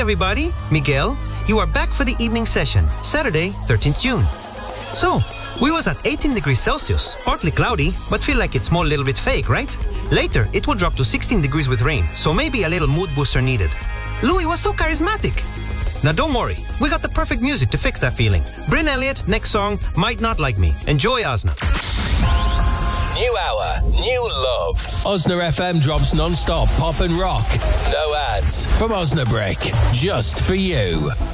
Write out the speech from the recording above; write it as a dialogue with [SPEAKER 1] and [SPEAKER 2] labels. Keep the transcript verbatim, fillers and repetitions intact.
[SPEAKER 1] everybody, Miguel. You are back for the evening session, Saturday, thirteenth June. So, we was at eighteen degrees Celsius, partly cloudy, but feel like it's more a little bit fake, right? Later, it will drop to sixteen degrees with rain, so maybe a little mood booster needed. Louis was so charismatic. Now don't worry, we got the perfect music to fix that feeling. Bryn Elliott, next song, Might Not Like Me. Enjoy, Osna.
[SPEAKER 2] New hour, new love. Osna F M drops non-stop pop and rock. No ads. From Osnabrick, just for you.